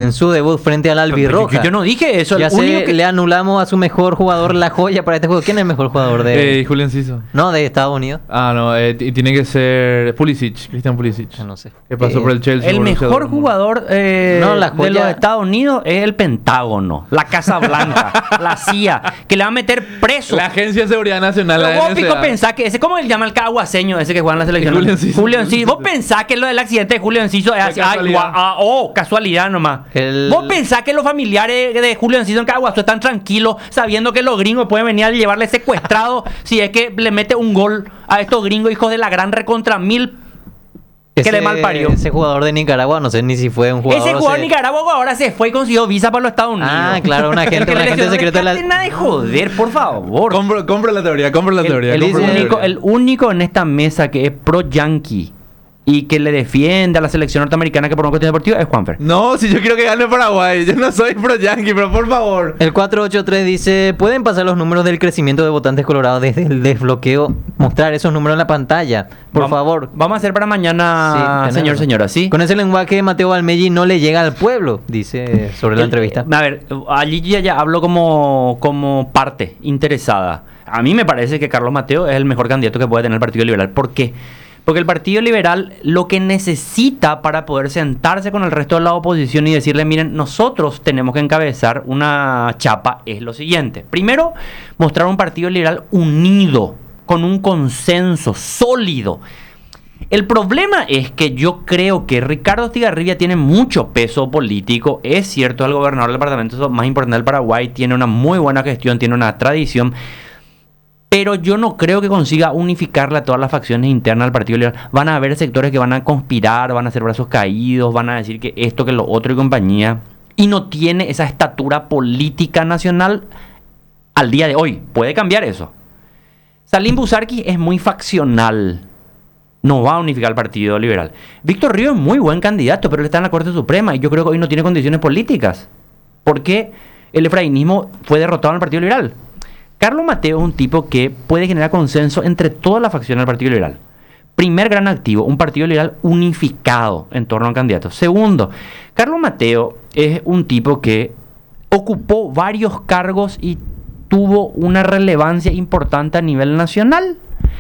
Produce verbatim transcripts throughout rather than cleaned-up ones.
en su debut frente al Albirroja. Yo, yo no dije eso. Ya el se, único que... le anulamos a su mejor jugador la joya para este juego. ¿Quién es el mejor jugador de...? Eh, Julio Enciso. No, de Estados Unidos. Ah, no, eh, t- tiene que ser Pulisic, Christian Pulisic. Yo no sé. Que pasó Eh, por el Chelsea. El Borussia mejor Dortmund. jugador eh, No, la de joya- los Estados Unidos es el Pentágono, la Casa Blanca, la C I A, que le va a meter preso. La Agencia de Seguridad Nacional, Pero la vos, N S A. Pico, pensás que ese, ¿cómo él llama el caguaseño ese que juega en la selección? Julio Enciso. Julio Enciso. Vos pensás que lo del accidente de Julio Enciso es así, ay, casualidad. gua- ah, oh, casualidad nomás. El- Vos pensás que los familiares de Julio Enciso en Caguazú están tranquilos sabiendo que los gringos pueden venir a llevarle secuestrado si es que le mete un gol a estos gringos hijos de la gran recontra mil. Que le mal parió. Ese jugador de Nicaragua, no sé ni si fue un jugador... Ese jugador se- de Nicaragua ahora se fue y consiguió visa para los Estados Unidos. Ah, claro, una agente, una agente secreta de la... Nada de joder, por favor. Compro, compro la teoría, compro la El, teoría. el compro la único, teoría. el único en esta mesa que es pro-yankee y que le defiende a la selección norteamericana que por una cuestión deportiva es Juanfer. No, si yo quiero que gane Paraguay. Yo no soy pro yankee, pero por favor. El cuatro ocho tres dice, ¿pueden pasar los números del crecimiento de votantes colorados desde el desbloqueo? Mostrar esos números en la pantalla, por Vamos- favor. Vamos a hacer para mañana, Sí, tenés señor, razón. señora, ¿sí? Con ese lenguaje, Mateo Almelli no le llega al pueblo, dice sobre la El- entrevista. A ver, allí ya, ya hablo como, como parte interesada. A mí me parece que Carlos Mateo es el mejor candidato que puede tener el Partido Liberal. ¿Por qué? Porque el Partido Liberal lo que necesita para poder sentarse con el resto de la oposición y decirle, miren, nosotros tenemos que encabezar una chapa, es lo siguiente. Primero, mostrar un Partido Liberal unido, con un consenso sólido. El problema es que yo creo que Ricardo Estigarribia tiene mucho peso político. Es cierto, el gobernador del departamento más importante del Paraguay, tiene una muy buena gestión, tiene una tradición. Pero yo no creo que consiga unificarle a todas las facciones internas del Partido Liberal. Van a haber sectores que van a conspirar, van a hacer brazos caídos, van a decir que esto, que lo otro y compañía. Y no tiene esa estatura política nacional al día de hoy. Puede cambiar eso. Salim Busarqui es muy faccional. No va a unificar el Partido Liberal. Víctor Río es muy buen candidato, pero él está en la Corte Suprema y yo creo que hoy no tiene condiciones políticas. Porque el efrainismo fue derrotado en el Partido Liberal. Carlos Mateo es un tipo que puede generar consenso entre todas las facciones del Partido Liberal. Primer gran activo, un Partido Liberal unificado en torno a un candidato. Segundo, Carlos Mateo es un tipo que ocupó varios cargos y tuvo una relevancia importante a nivel nacional.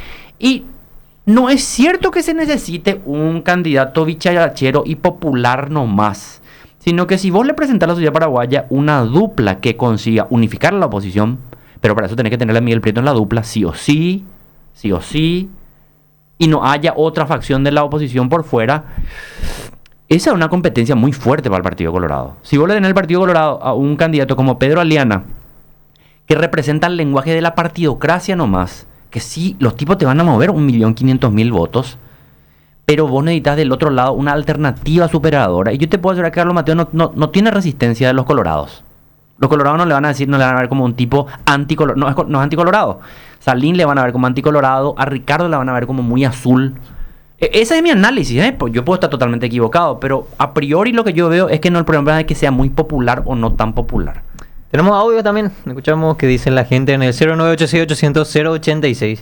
Y no es cierto que se necesite un candidato bicharachero y popular nomás, sino que si vos le presentás a la sociedad paraguaya una dupla que consiga unificar a la oposición, pero para eso tenés que tener a Miguel Prieto en la dupla, sí o sí, sí o sí, y no haya otra facción de la oposición por fuera. Esa es una competencia muy fuerte para el Partido Colorado. Si vos le tenés al Partido Colorado a un candidato como Pedro Aliana, que representa el lenguaje de la partidocracia nomás, que sí, los tipos te van a mover un millón quinientos mil votos, pero vos necesitas del otro lado una alternativa superadora. Y yo te puedo asegurar que Carlos Mateo no, no, no tiene resistencia de los colorados. Los colorados no le van a decir, no le van a ver como un tipo anticolorado. No, es, no es anticolorado. Salín le van a ver como anticolorado. A Ricardo le van a ver como muy azul. E- ese es mi análisis, ¿eh? Pues yo puedo estar totalmente equivocado, pero a priori lo que yo veo es que no, el problema es que sea muy popular o no tan popular. Tenemos audio también. Escuchamos que dice la gente en el cero nueve ocho seis ochocientos cero ochenta y seis.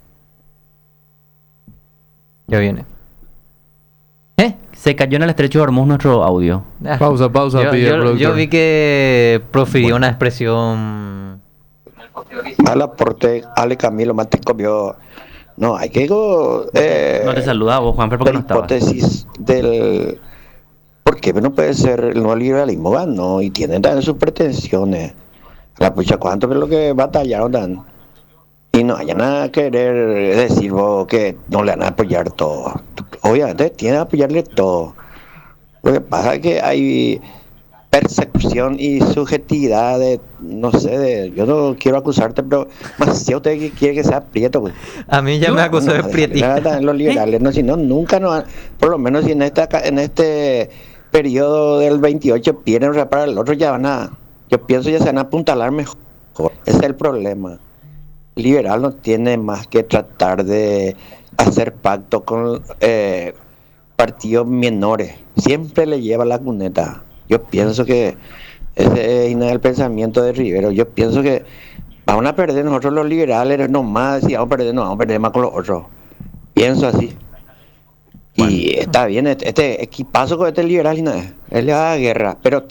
Ya viene. ¿Eh? Se cayó en el estrecho de Hormuz nuestro audio. Ah, Pausa, pausa, Yo, pide el yo- productor. yo vi que profirió una expresión... Al aporte, Ale Camilo Mateco vio. No, hay que go- eh, No te saludaba vos, Juanfer, porque la no estabas. hipótesis del ¿por qué no puede ser el nuevo liberalismo? Va, no, y tienen también sus pretensiones. La pucha, ¿cuánto que es lo que batallaron dan? Y no haya nada que querer decir vos que no le van a apoyar todo. Obviamente tienen que apoyarle todo. Lo que pasa es que hay percepción y subjetividad de, no sé, de, yo no quiero acusarte, pero más si usted que quiere que sea prieto, pues. A mí ya No, me acusó no, de no, prietista. nada, los liberales, no, si no, nunca nos han- por lo menos si en esta ca- en este periodo del veintiocho pierden para el otro, ya van a, yo pienso ya se van a apuntalar mejor. Ese es el problema. El liberal no tiene más que tratar de hacer pacto con eh, partidos menores. Siempre le lleva la cuneta. Yo pienso que ese es el pensamiento de Rivero. Yo pienso que vamos a perder nosotros los liberales, no más, si vamos a perder, no vamos a perder más con los otros. Pienso así. Y está bien, este, este equipazo con este liberal, y nada, él le da guerra, pero